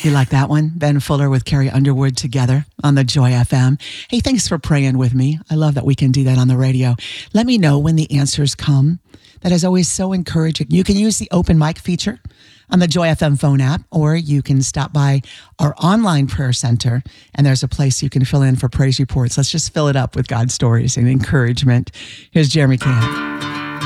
You like that one? Ben Fuller with Carrie Underwood together on the Joy FM. Hey, thanks for praying with me. I love that we can do that on the radio. Let me know when the answers come. That is always so encouraging. You can use the open mic feature on the Joy FM phone app, or you can stop by our online prayer center, and there's a place you can fill in for praise reports. Let's just fill it up with God's stories and encouragement. Here's Jeremy Camp.